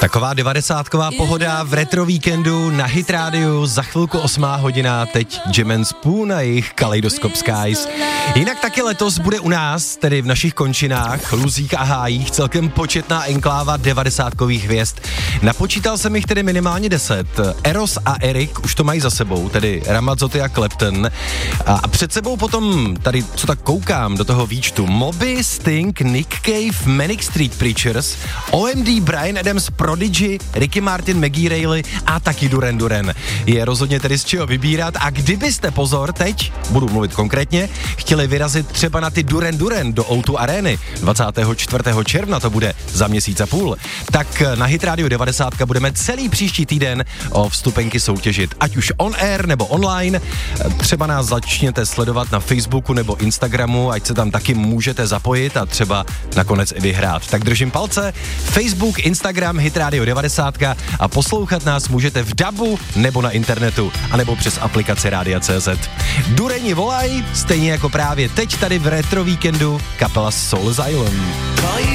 Taková 90ková pohoda v retro víkendu na Hit Radio, za chvilku 8 hodina, teď Jam & Spoon a jejich Kaleidoskop Skies. Jinak taky letos bude u nás, tedy v našich končinách, luzích a hájích, celkem početná enkláva 90kových hvězd. Napočítal jsem jich tedy minimálně 10. Eros a Eric už to mají za sebou, tedy Ramazzotti a Clapton. A před sebou potom, tady co tak koukám do toho výčtu, Moby, Sting, Nick Cave, Manic Street Preachers, OMD, Bryan Adams, Prodigy, Ricky Martin, Maggie Reilly a taky Duran Duran. Je rozhodně tedy z čeho vybírat a kdybyste, pozor, teď, budu mluvit konkrétně, chtěli vyrazit třeba na ty Duran Duran do O2 Areny, 24. června to bude za měsíc a půl, tak na Hit Radio 90 budeme celý příští týden o vstupenky soutěžit, ať už on air nebo online, třeba nás začněte sledovat na Facebooku nebo Instagramu, ať se tam taky můžete zapojit a třeba nakonec i vyhrát. Tak držím palce, Facebook, Instagram, Hit Radio 90 a poslouchat nás můžete v DABu nebo na internetu, anebo přes aplikaci Rádia.cz. Dureni volají, stejně jako právě teď tady v retro víkendu kapela Soul Asylum.